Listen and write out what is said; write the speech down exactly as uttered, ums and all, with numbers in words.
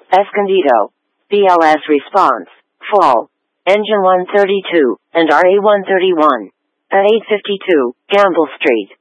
Escondido, B L S response, fall, engine one thirty-two, and R A one thirty-one. At eight fifty-two, Gamble Street.